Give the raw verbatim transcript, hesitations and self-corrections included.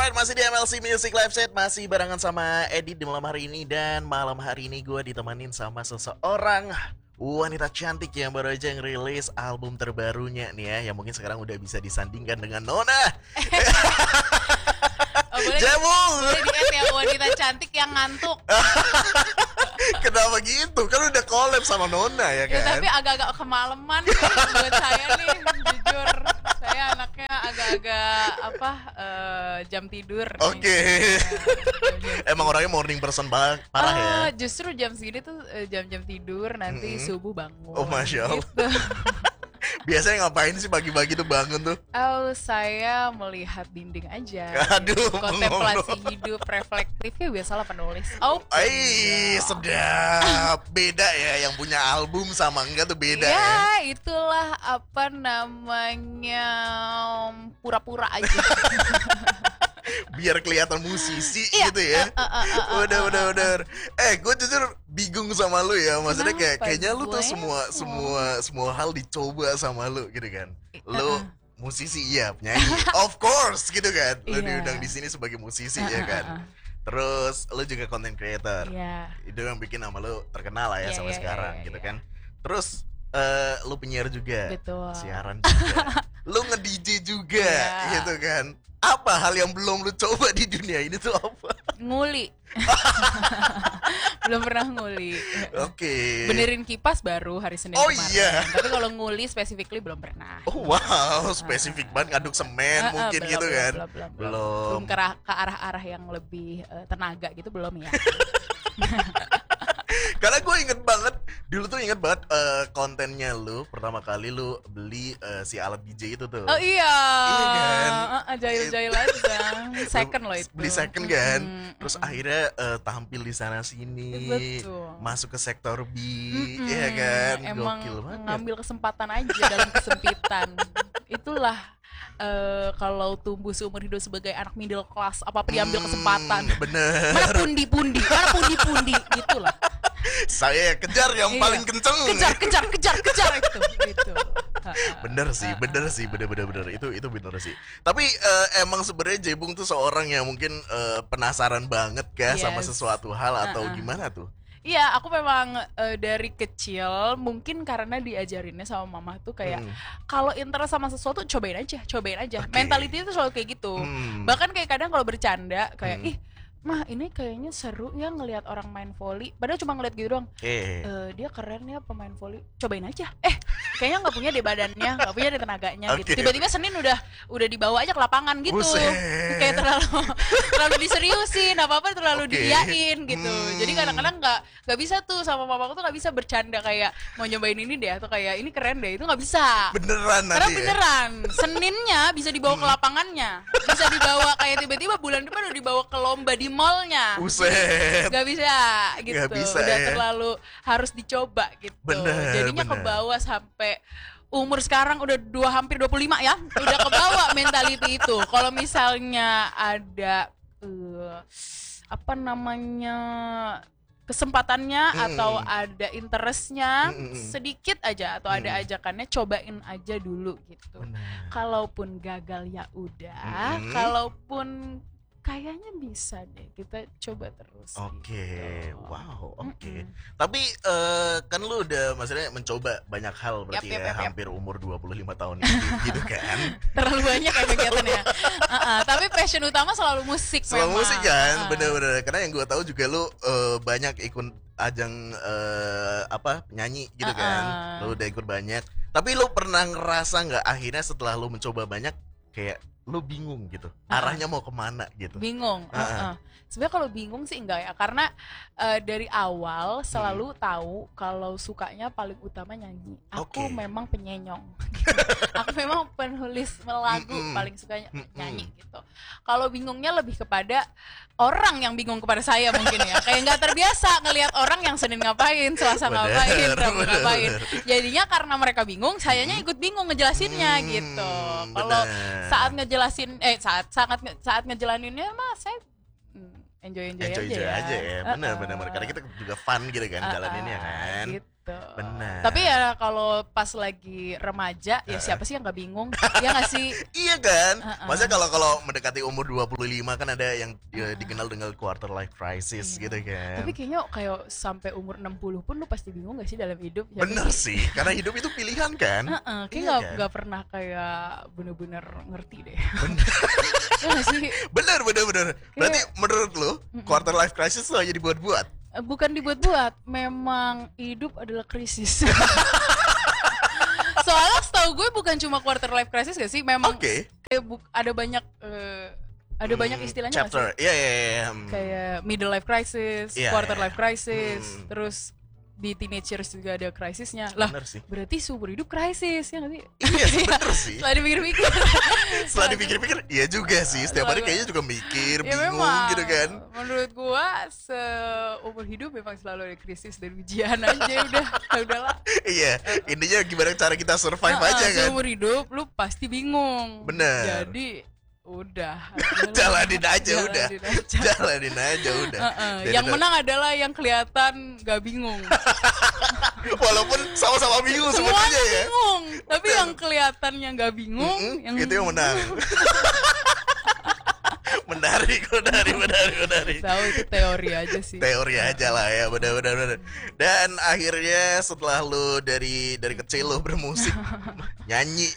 Alright, masih di M L C Music Live Set. Masih barengan sama Edit di malam hari ini. Dan malam hari ini gue ditemenin sama seseorang wanita cantik yang baru aja ngerilis album terbarunya nih ya, yang mungkin sekarang udah bisa disandingkan dengan Nona. Oh, boleh, Jebung. boleh di-add ya, wanita cantik yang ngantuk. Kenapa gitu? Kan udah collab sama Nona ya kan? Ya, tapi agak-agak kemalaman nih buat saya nih, jujur. Saya anaknya agak-agak apa uh, jam tidur. Oke. Okay. Emang orangnya morning person banget, parah uh, ya? Justru jam segini tuh uh, jam-jam tidur, nanti mm-hmm. subuh bangun. Oh, Masya Allah. Gitu. Biasanya ngapain sih pagi-pagi tuh bangun tuh? Oh, saya melihat dinding aja. Aduh, kontemplasi hidup, reflektif ya, biasalah penulis. Oh, Ih, sedap. Beda ya, yang punya album sama enggak tuh beda ya. Ya, itulah apa namanya, pura-pura aja. Biar kelihatan musisi iya, gitu ya. Uh, uh, uh, uh, udah, uh, udah, uh, udah. Eh, gue jujur bingung sama lu ya. Maksudnya kayak Kenapa kayaknya lu tuh gue? semua semua semua hal dicoba sama lu gitu kan. Lu Uh, uh. musisi iya, penyanyi. Of course gitu kan. Lu Iya. diundang di sini sebagai musisi Uh, ya uh, kan. uh, uh. Terus lu juga content creator. Iya. Itu yang bikin nama lu terkenal lah ya Iya, sampai iya, sekarang iya, gitu iya. kan. Terus eh, lu penyiar juga. Betul. Siaran juga. Lu nge-D J juga Iya. gitu kan. Apa hal yang belum lu coba di dunia ini tuh apa? Nguli. Belum pernah nguli. Oke. Benerin kipas baru hari Senin Oh, kemarin. iya. Tapi kalau nguli specifically belum pernah. Oh wow, spesifik banget ngaduk semen Uh, uh, mungkin belum, gitu belum, kan. Belum, belum, belum. Belum. Belum ke, arah- ke arah-arah yang lebih uh, tenaga gitu belum ya. Karena gue inget banget, dulu tuh inget banget eh, kontennya lu pertama kali lu beli eh, si alat D J itu tuh. Oh iya. Iya kan? Uh, jahil-jahil aja. Second loh itu. Beli second kan. Mm-mm, Terus mm-mm. akhirnya eh, tampil di sana sini. Betul. Masuk ke sektor B, Mm-mm. iya kan? Emang Gokil banget. ngambil kesempatan aja dalam kesempitan. Itulah eh, kalau tumbuh seumur hidup sebagai anak middle class, apa diambil Hmm, kesempatan. Bener. Mana pundi-pundi, mana pundi-pundi gitulah. Saya kejar yang Iya. paling kenceng. Kejar, kejar, kejar, kejar itu. Gitu. Bener sih, bener sih, bener bener bener itu itu bener sih. Tapi eh, emang sebenarnya Jebung tuh seorang yang mungkin eh, penasaran banget kah sama Yes. sesuatu hal atau Uh-uh. gimana tuh? Iya, aku memang eh, dari kecil mungkin karena diajarinnya sama mama tuh kayak Hmm. kalau interest sama sesuatu cobain aja, cobain aja. Oke. Mentality itu selalu kayak gitu. Hmm. Bahkan kayak kadang kalau bercanda kayak Hmm. ih, mah ini kayaknya seru ya ngelihat orang main volley. Padahal cuma ngeliat gitu doang. Eh, Eh, dia keren ya pemain volley. Cobain aja. Eh, kayaknya nggak punya deh badannya, nggak punya deh tenaganya gitu. Oke. Tiba-tiba Senin udah udah dibawa aja ke lapangan gitu. Buset. Kayak terlalu terlalu diseriusin, apa-apa terlalu Oke. diiyain gitu. Hmm. Jadi kadang-kadang nggak nggak bisa tuh sama mamaku tuh nggak bisa bercanda kayak mau nyobain ini deh atau kayak ini keren deh, itu nggak bisa. beneran Karena nanti ya? beneran Seninnya bisa dibawa ke lapangannya, bisa dibawa kayak tiba-tiba bulan depan udah dibawa ke lomba di mallnya. Buset. Gak bisa gitu, Nggak bisa, udah ya. terlalu harus dicoba gitu. Bener, Jadinya bener. kebawa sampai umur sekarang udah dua hampir dua puluh lima ya, udah kebawa mentality itu. Kalau misalnya ada eh, apa namanya kesempatannya Mm-mm. atau ada interestnya Mm-mm. sedikit aja atau ada Mm. ajakannya, cobain aja dulu gitu. Bener. Kalaupun gagal ya udah, Mm-mm. kalaupun kayaknya bisa deh, kita coba terus. Oke, gitu. wow, oke. Mm-mm. Tapi eh, kan lu udah maksudnya mencoba banyak hal berarti Yap, yap, ya, yap, yap. hampir umur dua puluh lima tahun ini gitu kan. Terlalu banyak ya kegiatannya. Uh-uh, tapi passion utama selalu musik. Selalu memang. musik kan, Uh-uh. bener-bener. Karena yang gue tahu juga lu eh, banyak ikut ajang eh, apa nyanyi gitu kan. Uh-uh. Lu udah ikut banyak. Tapi lu pernah ngerasa nggak akhirnya setelah lu mencoba banyak kayak lu bingung gitu, Uh-uh. arahnya mau kemana gitu? Bingung. Uh-uh. uh-uh. Sebenarnya kalau bingung sih enggak ya, karena eh, dari awal selalu tahu kalau sukanya paling utama nyanyi. Aku Oke. memang penyenyong. Aku memang penulis lagu, Mm-mm. paling sukanya Mm-mm. nyanyi gitu. Kalau bingungnya lebih kepada orang yang bingung kepada saya mungkin ya. Kayak nggak terbiasa ngelihat orang yang Senin ngapain, Selasa Bener, ngapain, Rabu bener, ngapain. bener. Jadinya karena mereka bingung, sayanya ikut bingung ngejelasinnya Hmm, gitu. Kalau bener. saat ngejelasin eh saat sangat nge- saat ngejalaninnya mah saya enjoy enjoy enjoy aja, enjoy ya. aja ya, benar Uh-uh. benar benar. Karena kita juga fun gitu kan Uh-uh, jalaninnya kan. gitu. gitu. Benar. Tapi ya kalau pas lagi remaja ya siapa sih yang nggak bingung? Ya nggak sih? Iya kan? Uh-uh. Maksudnya kalau kalau mendekati umur dua puluh lima kan ada yang ya, dikenal dengan quarter life crisis Iya. gitu kan. Tapi kayaknya kayak sampai umur enam puluh pun lu pasti bingung gak sih dalam hidup? Ya, Bener sih, karena hidup itu pilihan kan. Uh-uh, kayak Iya nggak kan? nggak pernah kayak bener-bener ngerti deh. Bener. Ya nggak sih? Bener, bener, bener. Berarti menurut lu, Mm-mm. quarter life crisis tuh hanya dibuat-buat? Eh, Bukan dibuat-buat, memang hidup adalah krisis. Soalnya setahu gue bukan cuma quarter life crisis gak sih? Memang Oke. kayak bu- ada banyak eh, ada banyak Hmm, istilahnya nggak chapter. sih? Iya, iya, iya. Hmm. Kayak middle life crisis, Iya, quarter iya. life crisis, Hmm. terus di teenagers juga ada krisisnya. Lah, Bener sih. berarti seumur hidup krisis ya nggak sih? Iya sih, bener sih. Setelah dipikir-pikir. Setelah dipikir-pikir, iya juga sih. Setiap hari kayaknya juga mikir, Ya bingung memang, gitu kan. menurut gua seumur hidup memang selalu ada krisis dan ujian aja udah, ya udahlah. Iya, intinya gimana cara kita survive Heeh, aja kan. Seumur hidup lu pasti bingung. Bener. Jadi udah. Jalanin aja udah. Jalanin aja. Jalanin aja udah. Heeh, Dari yang da- menang adalah yang kelihatan gak bingung. Walaupun sama-sama bingung Semuanya sebenarnya ya. bingung, tapi Bener. yang kelihatannya gak bingung, Mm-mm, yang itu yang menang. menarik, menarik, menarik, menarik. Tahu itu teori aja sih. Teori aja lah ya, benar-benar. benar. Dan akhirnya setelah lu dari dari kecil lu bermusik, nyanyi